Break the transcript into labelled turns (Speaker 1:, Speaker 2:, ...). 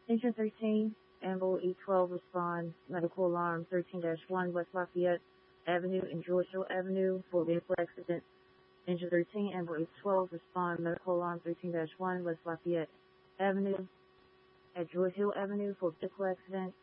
Speaker 1: Engine 13, Amble E12 respond, medical alarm 13-1 West Lafayette Avenue and George Hill Avenue for vehicle accident. Engine 13, Amble E12 respond, medical alarm 13-1 West Lafayette Avenue at George Hill Avenue for vehicle accident.